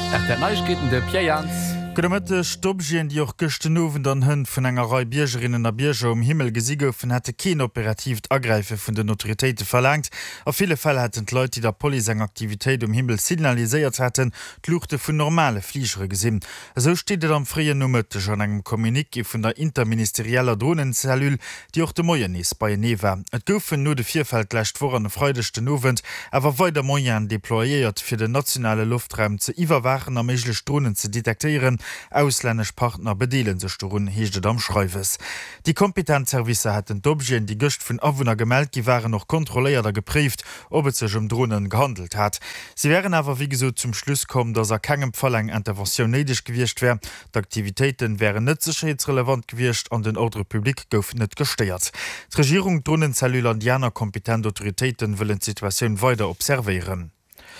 Der Neuigkeiten der Pierre Jans. Gëtte Stoppgien, die auch gestenowen dann hunn vun engerei Biergerinnen a Bierger Himmel gesiegoffen hätte kein operativ Agreife vun den Autoritäten verlangt. Auf viele Fälle hätten Leute, die der Poli eng Aktivität Himmel signalisiert hätten, Luchte vun normale Fliegere gesinn. So steht am freie Nummertte an engem Kommuniké vun der interministerieller Drohnenzellül, die auch de Moiernis bei Neva. Et goufen nur de Vierfeldlächt vor an den freudechten Novent, awer weiter Moien deployiert fir den nationale Luftraum ze iwwerwachen a meiglech Drohnen ze detektieren. Ausländisch Partner bedeelen sech Stoun heeschtet am Schreiwes. Die Kompetenzservice hätten d'Obgien, die Gëcht vun Awunner gemeldt, die waren noch kontrolléiert a geprieft, ob et sech Drohnen gehandelt hat. Sie wären awer wie gesot zum Schluss kommen, dats kegem Fall eng Intervention nedig gewircht wär. D'Aktivitäten wären net sicherheitsrelevant gewircht an den Ordrepublik gouf net gesteiert. D'Regierung Drohnenzellullandianer kompetent Autoritäten willen Situationun weiter observieren.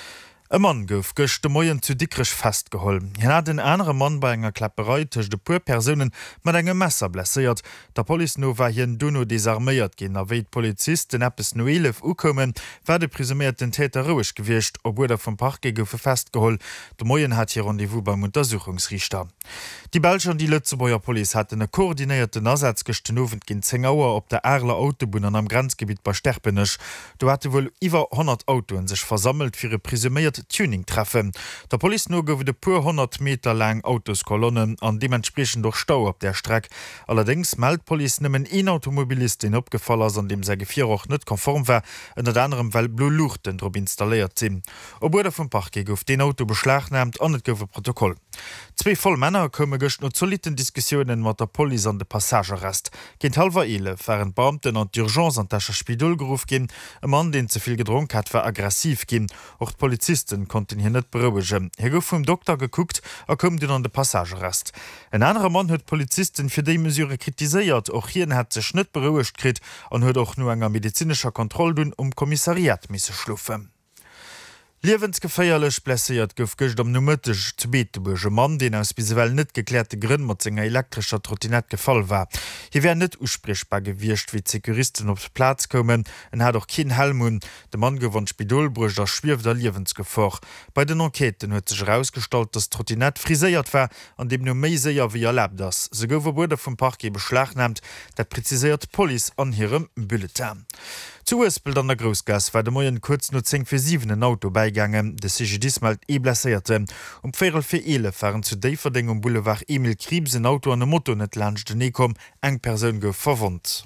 E Mann gouf gëchte Moien zu dickrech festgehollen. Hi hat den enere Mann bei enger Klapperei tech de puer Personen mat engem Messer blessiert. Der Poli no war hien duno desarméiert gin, aéi Polizist den Appes no 11 ukommen, war de prisummiert den Täter rouech gewircht, obwohl der vum Parke goufe festgeholl. De Moien hat hier Rendevous beim Untersuchungsrichter. Die Belger und die Lützebauer Police hatten e koordinierten Ersatz gestenowen gin 10 Auer op der Erler Autobahn am Grenzgebiet bei Sterpenech. Du hatte wohl iwwer 100 Autoen sech versammelt fir e prisummiert Tuning treffen. Der Poli no gouf de pur 100 Meter lang Autoskolonnen an dementsprechend durch Stau op der Streck. Allerdings meldt Poli nimmen een Automobilist den opgefallen, an dem se Gefir auch net konform war, en der anderem weil Blue Lucht den Drop installiert sinn. Obwohl der vum Park gouf den Auto beschlagnahmt an net goufe Protokoll. 2 voll Männer komme gëcht no soliten Diskussionen mat der Poli an de Passagerrest. Kind halber 11 waren Beamten an d'Urgence an Tascher Spidol gerufen gin, e Mann den zuviel gedrunken hat war aggressiv gin. Auch Polizisten konnten hier net berouegen. Hier gouf vum Doktor geguckt, kom den an de Passagerest. Ein anderer Mann huet Polizisten fir déi mesure kritiséiert, och hien hat sech net berouegt krit an huet auch nur enger medizinischer Kontrolle Kommissariat misse schluffen. Liewensgeféierlech blessiert gouf gëcht am Numëtteg zu Beetebuge Mann, den aus biswell net geklärte Grinn mat enger elektrischer Trottinett gefall war. Hier wär net usprechbar gewircht, wie Sekuristen op Platz kommen, en hat doch kin Helmun. De Mann gewonnt Spidolbruch der schwirf der Liewensgefoch. Bei den Enqueten huet sech herausgestalt, dass Trottinett friséiert war, an dem no méi séier wie erlaubt ass. Se gouf wurde vum Parke beschlagnahmt, dat präzisiert Poli an hirem Bulletin. Zu Espel an der Großgas war de Moien kurz no 10 für 7 ein Auto beigangen, de sich diesmal blessierte. Viertel für 11 waren zu Deverding um Boulevard Emil Kriebs ein Auto an dem Motto net Landchte Nekom, eng Person gouf verwundt.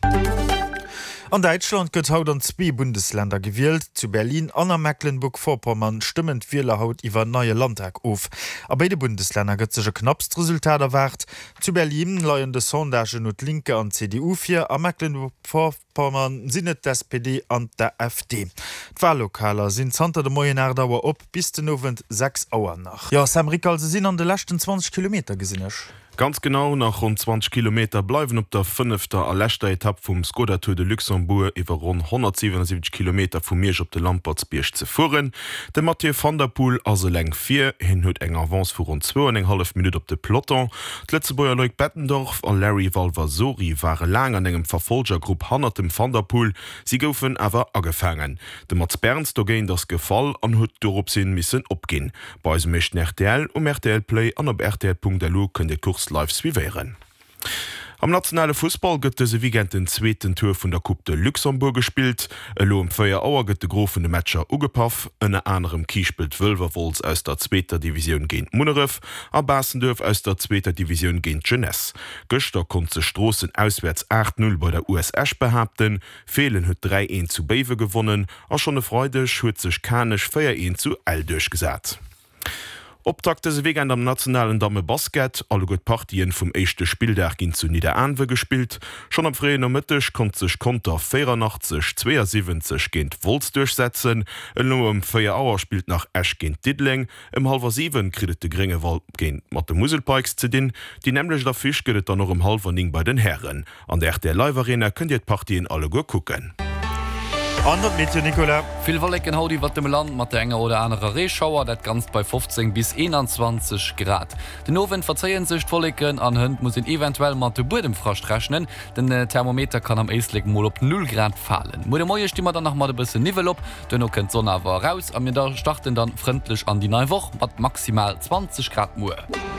An Deutschland gëtt haut an 2 Bundesländer gewählt, zu Berlin an Mecklenburg-Vorpommern stimmend Wähler haut iwwer neue Landtag auf. A beide Bundesländer gëtt sech knappst Resultat erwart. Zu Berlin leien de Sondagen und Linke an CDU 4, a Mecklenburg-Vorpommern sinnet der SPD an der FD. D'Wahllokaler sind zanter de Moien Erdauer op bis den Novent 6 Auer nach. Ja, Amerika sinn an de lachten 20 Kilometer gesinnech. Ganz genau nach rund 20 Kilometer bleiben op der 5. a letzter Etappe vom Skoda Tour de Luxembourg iwwer rund 177 Kilometer vom Meersch op de Lampertsbiersch zu fuhren. De Mathieu van der Poel also leng 4 hin huet eng Avance vor rund 2,5 Minuten op de Peloton. D'Letzebauer Loic Bettendorf an Larry Valvasori waren lang an engem Verfolgergruppe hannert dem Van der Poel. Sie goufen awer agefangen. De Mats Berns do géint das Gefall an huet dorop sinn missen opgin. Bei mechten RTL RTL Play an op RTL.delu kën de Kurs live suiveren. Am nationale Fußball gëtt se wiegent den zweiten Tour vun der Coupe de Luxembourg gespielt. Lo um 4 Auer gëtt de grofene Matscher ugepaff, ënne anderem Kiespelt Wölverwols aus der 2. Division géint Munneref, a Basendorf aus der 2. Division géint Jeunesse. Göster kon ze Strossen auswärts 8-0 bei der USH behaupten, Fehlen huet 3-1 zu Bewe gewonnen, a schon e Freude schuet sech Kanech 4-1 zu L durchgesat. Optakte se wegen am nationalen Dame Basket, alle gut Partien vom echte Spieltag gin zu Niederanwe gespielt. Schon am freien Mittag konnte sich Konter 84-72 gegen Wolz durchsetzen. Nur um 4 Uhr spielt nach Esch gegen Diddling. Im halber 7 kriegt die Gringewald gegen Mathe Muselpikes zu den, die nämlich der Fisch geht dann noch im halber 9 bei den Herren. An der Live Arena könnt ihr die Partien alle gut gucken. An Meteo Nicola. Viel Wolken haut wat dem Land mat enger oder anderer Reschauer, dat ganz bei 15 bis 21 Grad. Den Nowen verzeien sich Wolken an Hund muss eventuell mat de Boden fracht rechnen, den Thermometer kann am eestleg mal op 0 Grad fallen. Mo de Moie stimmer dann noch mal bis Nivel op, den kennt Sonne war raus, an mir da starten dann freundlich an die neue Woche mat maximal 20 Grad Mu.